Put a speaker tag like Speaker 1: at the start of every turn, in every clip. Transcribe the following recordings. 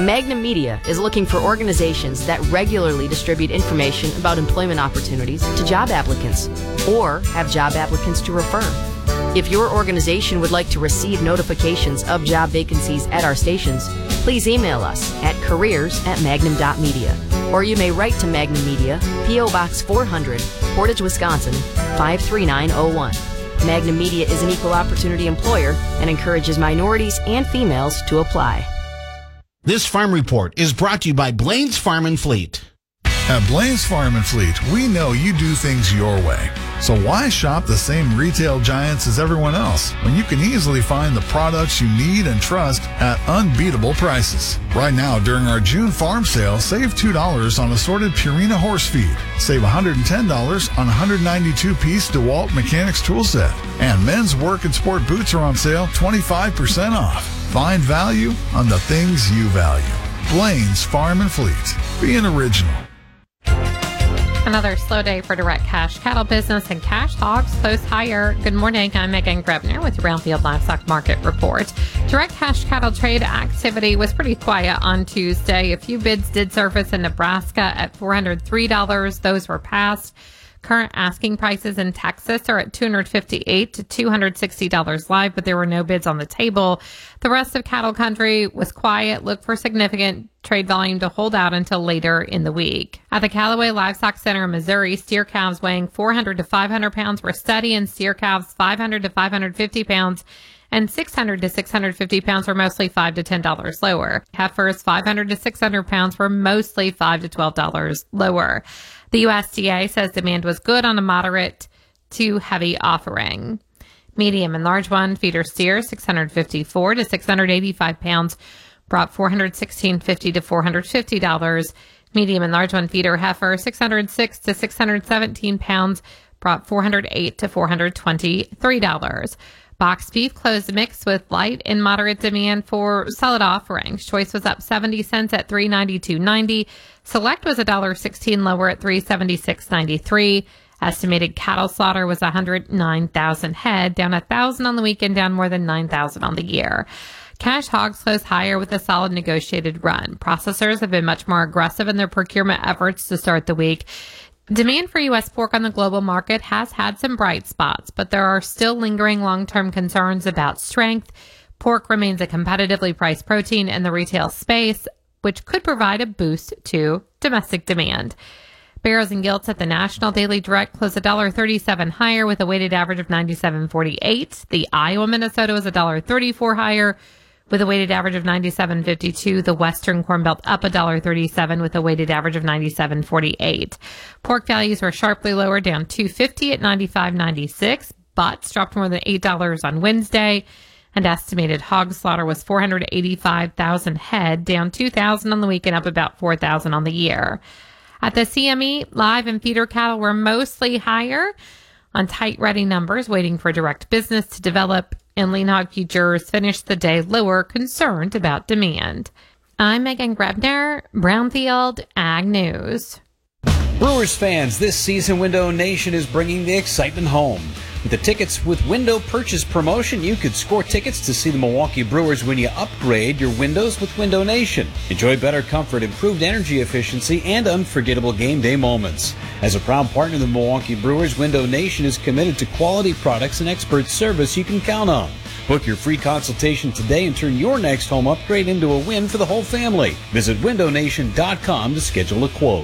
Speaker 1: Magnum Media is looking for organizations that regularly distribute information about employment opportunities to job applicants or have job applicants to refer. If your organization would like to receive notifications of job vacancies at our stations, please email us at careers@magnum.media, or you may write to Magnum Media, P.O. Box 400, Portage, Wisconsin, 53901. Magnum Media is an equal opportunity employer and encourages minorities and females to apply.
Speaker 2: This Farm Report is brought to you by Blaine's Farm and Fleet.
Speaker 3: At Blaine's Farm and Fleet, we know you do things your way. So why shop the same retail giants as everyone else when you can easily find the products you need and trust at unbeatable prices? Right now, during our June farm sale, save $2 on assorted Purina horse feed. Save $110 on 192-piece DeWalt Mechanics tool set. And men's work and sport boots are on sale 25% off. Find value on the things you value. Blaine's Farm and Fleet. Be an original.
Speaker 4: Another slow day for direct cash cattle business, and cash hogs close higher. Good morning. I'm Megan Grebner with the Brownfield Livestock Market Report. Direct cash cattle trade activity was pretty quiet on Tuesday. A few bids did surface in Nebraska at $403. Those were passed. Current asking prices in Texas are at $258 to $260 live, but there were no bids on the table. The rest of cattle country was quiet. Look for significant trade volume to hold out until later in the week. At the Callaway Livestock Center in Missouri, steer calves weighing 400 to 500 pounds were steady, and steer calves 500 to 550 pounds and 600 to 650 pounds were mostly $5 to $10 lower. Heifers 500 to 600 pounds were mostly $5 to $12 lower. The USDA says demand was good on a moderate to heavy offering. Medium and large one feeder steer 654 to 685 pounds brought $416.50 to $450. Medium and large one feeder heifer 606 to 617 pounds brought $408 to $423. Boxed beef closed mixed with light and moderate demand for solid offerings. Choice was up 70 cents at $392.90. Select was $1.16 lower at $376.93. Estimated cattle slaughter was 109,000 head, down 1,000 on the weekend, down more than 9,000 on the year. Cash hogs closed higher with a solid negotiated run. Processors have been much more aggressive in their procurement efforts to start the week. Demand for U.S. pork on the global market has had some bright spots, but there are still lingering long-term concerns about strength. Pork remains a competitively priced protein in the retail space, which could provide a boost to domestic demand. Barrows and Gilts at the National Daily Direct closed $1.37 higher with a weighted average of 97.48. The Iowa Minnesota was $1.34 higher with a weighted average of 97.52. The Western Corn Belt up $1.37 with a weighted average of 97.48. Pork values were sharply lower, down $2.50 at 95.96. Butts dropped more than $8 on Wednesday, and estimated hog slaughter was 485,000 head, down 2,000 on the week and up about 4,000 on the year. At the CME, live and feeder cattle were mostly higher on tight ready numbers, waiting for direct business to develop, and lean hog futures finished the day lower, concerned about demand. I'm Megan Grebner, Brownfield Ag News.
Speaker 5: Brewers fans, this season Window Nation is bringing the excitement home. With the Tickets with Window purchase promotion, you could score tickets to see the Milwaukee Brewers when you upgrade your windows with Window Nation. Enjoy better comfort, improved energy efficiency, and unforgettable game day moments. As a proud partner of the Milwaukee Brewers, Window Nation is committed to quality products and expert service you can count on. Book your free consultation today and turn your next home upgrade into a win for the whole family. Visit windownation.com to schedule a quote.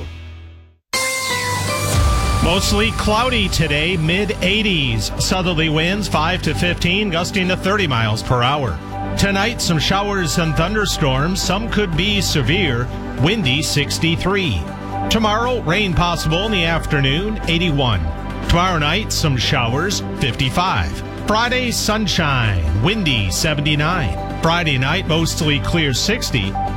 Speaker 6: Mostly cloudy today, mid-80s. Southerly winds 5 to 15, gusting to 30 miles per hour. Tonight, some showers and thunderstorms. Some could be severe. Windy 63. Tomorrow, rain possible in the afternoon, 81. Tomorrow night, some showers, 55. Friday, sunshine, windy 79. Friday night, mostly clear 60.